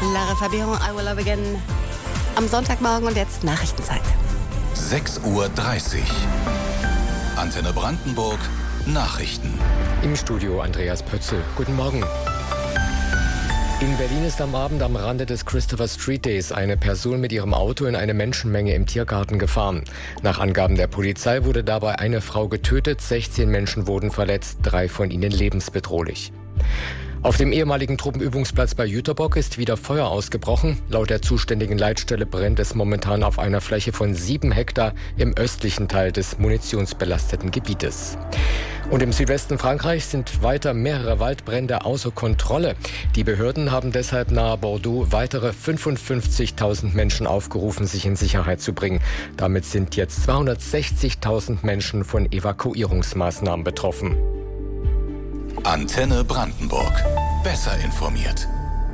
Lara Fabian, I Will Love Again. Am Sonntagmorgen und jetzt Nachrichtenzeit. 6:30 Uhr. Antenne Brandenburg, Nachrichten. Im Studio Andreas Pötzl. Guten Morgen. In Berlin ist am Abend am Rande des Christopher Street Days eine Person mit ihrem Auto in eine Menschenmenge im Tiergarten gefahren. Nach Angaben der Polizei wurde dabei eine Frau getötet, 16 Menschen wurden verletzt, 3 von ihnen lebensbedrohlich. Auf dem ehemaligen Truppenübungsplatz bei Jüterbock ist wieder Feuer ausgebrochen. Laut der zuständigen Leitstelle brennt es momentan auf einer Fläche von 7 Hektar im östlichen Teil des munitionsbelasteten Gebietes. Und im Südwesten Frankreichs sind weiter mehrere Waldbrände außer Kontrolle. Die Behörden haben deshalb nahe Bordeaux weitere 55.000 Menschen aufgerufen, sich in Sicherheit zu bringen. Damit sind jetzt 260.000 Menschen von Evakuierungsmaßnahmen betroffen. Antenne Brandenburg. Besser informiert.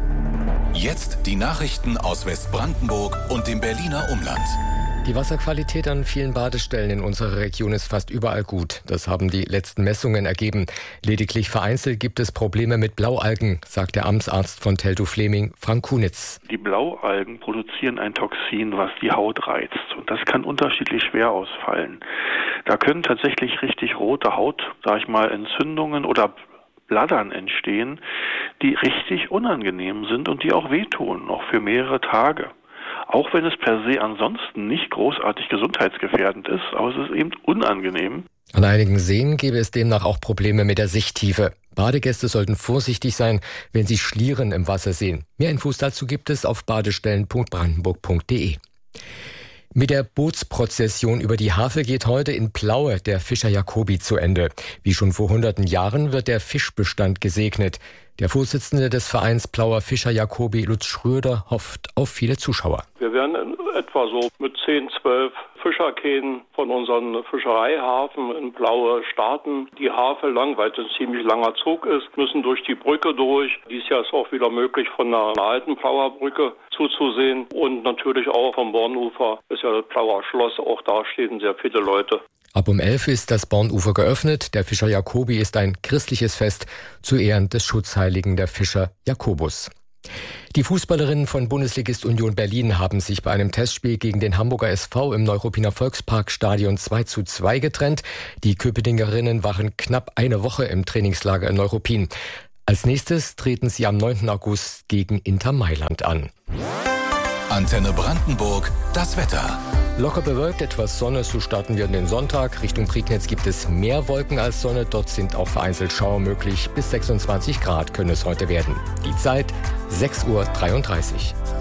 Jetzt die Nachrichten aus Westbrandenburg und dem Berliner Umland. Die Wasserqualität an vielen Badestellen in unserer Region ist fast überall gut. Das haben die letzten Messungen ergeben. Lediglich vereinzelt gibt es Probleme mit Blaualgen, sagt der Amtsarzt von Teltow-Fleming, Frank Kunitz. Die Blaualgen produzieren ein Toxin, was die Haut reizt. Und das kann unterschiedlich schwer ausfallen. Da können tatsächlich richtig rote Haut, Entzündungen oder Bladdern entstehen, die richtig unangenehm sind und die auch wehtun, noch für mehrere Tage. Auch wenn es per se ansonsten nicht großartig gesundheitsgefährdend ist, aber es ist eben unangenehm. An einigen Seen gäbe es demnach auch Probleme mit der Sichttiefe. Badegäste sollten vorsichtig sein, wenn sie Schlieren im Wasser sehen. Mehr Infos dazu gibt es auf badestellen.brandenburg.de. Mit der Bootsprozession über die Havel geht heute in Plaue der Fischer Jacobi zu Ende. Wie schon vor hunderten Jahren wird der Fischbestand gesegnet. Der Vorsitzende des Vereins Plauer Fischer Jacobi, Lutz Schröder, hofft auf viele Zuschauer. Wir werden in etwa so mit 10, 12 Fischerkähnen von unserem Fischereihafen in Plaue starten. Die Havel lang, weil es ein ziemlich langer Zug ist, müssen durch die Brücke durch. Dies Jahr ist auch wieder möglich, von der alten Plauer Brücke zuzusehen. Und natürlich auch vom Bornufer ist ja das Plauer Schloss, auch da stehen sehr viele Leute. Ab um 11 ist das Bornufer geöffnet. Der Fischer Jacobi ist ein christliches Fest zu Ehren des Schutzheiligen der Fischer Jakobus. Die Fußballerinnen von Bundesligist Union Berlin haben sich bei einem Testspiel gegen den Hamburger SV im Neuruppiner Volksparkstadion 2:2 getrennt. Die Köpenickerinnen waren knapp eine Woche im Trainingslager in Neuruppin. Als nächstes treten sie am 9. August gegen Inter Mailand an. Antenne Brandenburg, das Wetter. Locker bewölkt, etwas Sonne, so starten wir in den Sonntag. Richtung Prignitz gibt es mehr Wolken als Sonne. Dort sind auch vereinzelt Schauer möglich. Bis 26 Grad können es heute werden. Die Zeit 6:33 Uhr.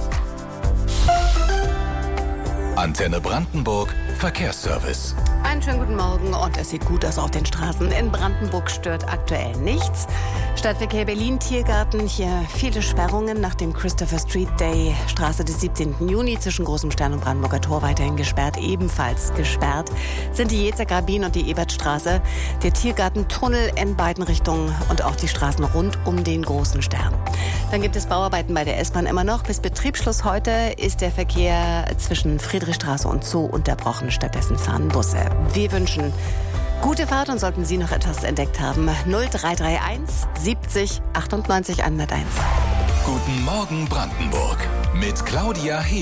Antenne Brandenburg, Verkehrsservice. Einen schönen guten Morgen und es sieht gut aus auf den Straßen. In Brandenburg stört aktuell nichts. Stadtverkehr Berlin, Tiergarten, hier viele Sperrungen nach dem Christopher Street Day. Straße des 17. Juni zwischen Großem Stern und Brandenburger Tor weiterhin gesperrt. Ebenfalls gesperrt sind die Jezer Grabin und die Ebertstraße, der Tiergartentunnel in beiden Richtungen und auch die Straßen rund um den Großen Stern. Dann gibt es Bauarbeiten bei der S-Bahn immer noch. Bis Betriebsschluss heute ist der Verkehr zwischen Friedrichstraße und Zoo unterbrochen. Stattdessen fahren Busse. Wir wünschen gute Fahrt und sollten Sie noch etwas entdeckt haben. 0331 70 98 101. Guten Morgen Brandenburg mit Claudia